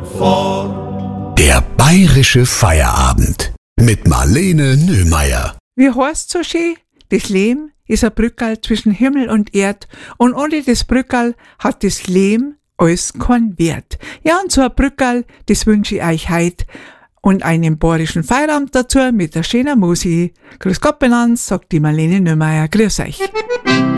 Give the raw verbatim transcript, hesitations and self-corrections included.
vor. Der bayerische Feierabend mit Marlene Nöhmeier. Wie heißt so schön? Das Leben ist ein Brückerl zwischen Himmel und Erd und ohne das Brückerl hat das Leben alles keinen Wert. Ja, und so ein Brückerl, das wünsche ich euch heute und einen bayerischen Feierabend dazu mit der schönen Musik. Grüß Gott benannt, sagt die Marlene Nöhmeier. Grüß euch.